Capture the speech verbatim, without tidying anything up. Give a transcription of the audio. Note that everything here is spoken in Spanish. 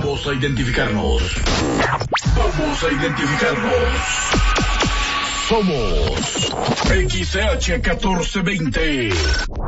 Vamos a identificarnos. Vamos a identificarnos. Somos X C H catorce veinte.